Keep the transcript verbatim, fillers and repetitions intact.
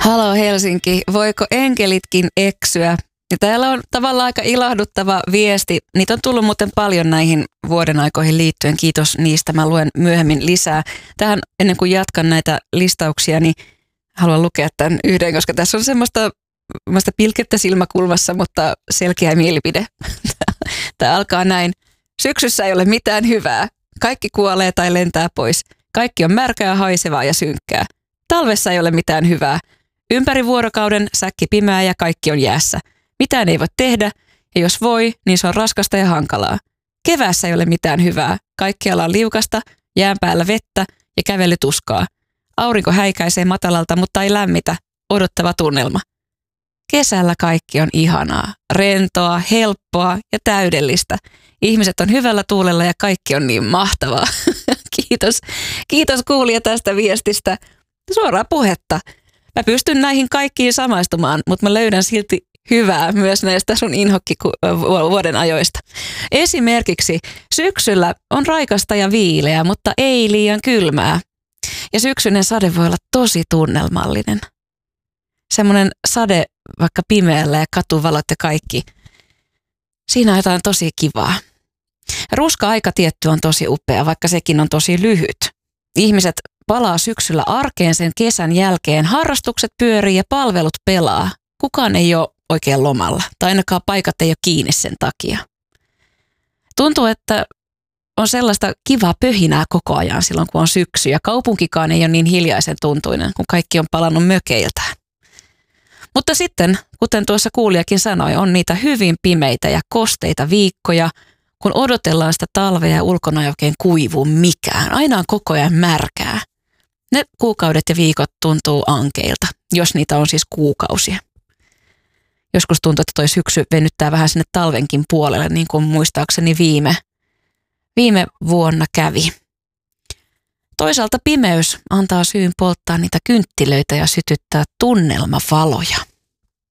Halo Helsinki, voiko enkelitkin eksyä? Ja täällä on tavallaan aika ilahduttava viesti. Niitä on tullut muuten paljon näihin vuoden aikoihin liittyen. Kiitos niistä. Mä luen myöhemmin lisää. Tähän ennen kuin jatkan näitä listauksia, niin haluan lukea tämän yhden, koska tässä on semmoista, semmoista pilkettä silmäkulmassa, mutta selkeä mielipide. Tämä alkaa näin. Syksyssä ei ole mitään hyvää. Kaikki kuolee tai lentää pois. Kaikki on märkää, haisevaa ja synkkää. Talvessa ei ole mitään hyvää. Ympäri vuorokauden säkki pimeää ja kaikki on jäässä. Mitään ei voi tehdä, ja jos voi, niin se on raskasta ja hankalaa. Keväässä ei ole mitään hyvää. Kaikkialla on liukasta, jään päällä vettä ja kävelytuskaa. Aurinko häikäisee matalalta, mutta ei lämmitä. Odottava tunnelma. Kesällä kaikki on ihanaa, rentoa, helppoa ja täydellistä. Ihmiset on hyvällä tuulella ja kaikki on niin mahtavaa. Kiitos. Kiitos kuulija tästä viestistä. Suoraa puhetta. Mä pystyn näihin kaikkiin samaistumaan, mutta mä löydän silti hyvää myös näistä sun inhokki-vuoden ajoista. Esimerkiksi syksyllä on raikasta ja viileää, mutta ei liian kylmää. Ja syksyinen sade voi olla tosi tunnelmallinen. Semmoinen sade vaikka pimeällä ja katuvalot ja kaikki. Siinä on jotain tosi kivaa. Ruska-aika tietty on tosi upea, vaikka sekin on tosi lyhyt. Ihmiset palaa syksyllä arkeen sen kesän jälkeen. Harrastukset pyörii ja palvelut pelaa. Kukaan ei ole oikein lomalla, tai ainakaan paikat ei ole kiinni sen takia. Tuntuu, että on sellaista kivaa pöhinää koko ajan silloin, kun on syksy, ja kaupunkikaan ei ole niin hiljaisen tuntuinen, kun kaikki on palannut mökeiltään. Mutta sitten, kuten tuossa kuulijakin sanoi, on niitä hyvin pimeitä ja kosteita viikkoja, kun odotellaan sitä talvea ja ulkona ei oikein kuivu mikään. Aina on koko ajan märkää. Ne kuukaudet ja viikot tuntuu ankeilta, jos niitä on siis kuukausia. Joskus tuntuu, että toi syksy venyttää vähän sinne talvenkin puolelle, niin kuin muistaakseni viime, viime vuonna kävi. Toisaalta pimeys antaa syyn polttaa niitä kynttilöitä ja sytyttää tunnelmavaloja.